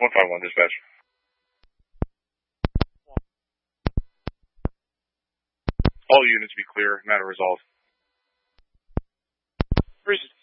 151 dispatch. All units be clear. Matter resolved. Reason.